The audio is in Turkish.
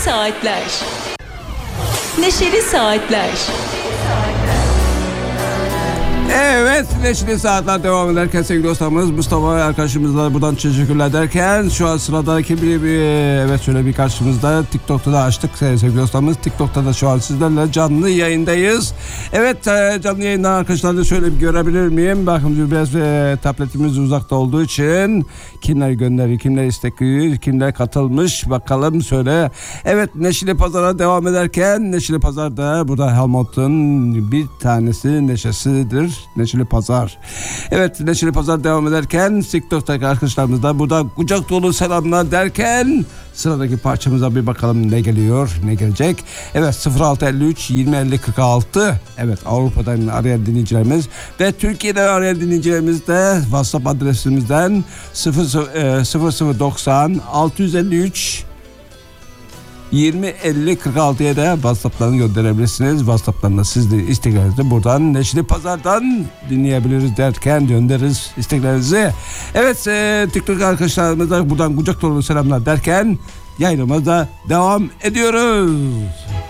Saatler. Neşeli Saatler. Evet, Neşeli Saatler devam ederken sevgili dostlarımız Mustafa arkadaşımızla buradan teşekkürler derken şu an sıradaki evet şöyle bir karşımızda TikTok'ta da açtık sevgili dostlarımız. TikTok'ta da şu an sizlerle canlı yayındayız. Evet, canlı yayından arkadaşlarla şöyle bir görebilir miyim? Bakın biraz tabletimiz uzakta olduğu için kimler gönderiyor, kimler istekliyor, kimler katılmış bakalım söyle. Evet, Neşeli Pazar'a devam ederken Neşeli Pazar'da burada Helmut'un bir tanesi neşesidir. Neşeli Pazar. Evet, Neşeli Pazar devam ederken TikTok'taki arkadaşlarımız da burada kucak dolu selamlar derken sıradaki parçamıza bir bakalım ne geliyor, ne gelecek. Evet, 0653 2050 46. Evet, Avrupa'dan arayan dinleyicilerimiz ve Türkiye'den arayan dinleyicilerimiz de WhatsApp adresimizden 0090 653 2050 46'ya da WhatsApp'larını gönderebilirsiniz. WhatsApp'larında siz de isteklerinizi buradan Neşeli Pazar'dan dinleyebiliriz derken göndeririz isteklerinizi. Evet, TikTok arkadaşlarımıza buradan kucak dolu selamlar derken yayınımıza devam ediyoruz.